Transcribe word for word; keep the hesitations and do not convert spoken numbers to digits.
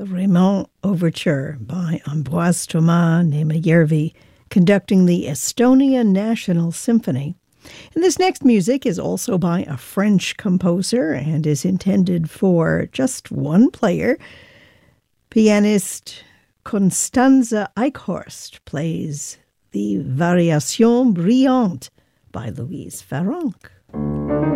the Raymond Overture by Ambroise Thomas Nemijervi, conducting the Estonia National Symphony. And this next music is also by a French composer and is intended for just one player. Pianist Constanze Eichhorst plays the Variation Brillante by Louise Farrenc.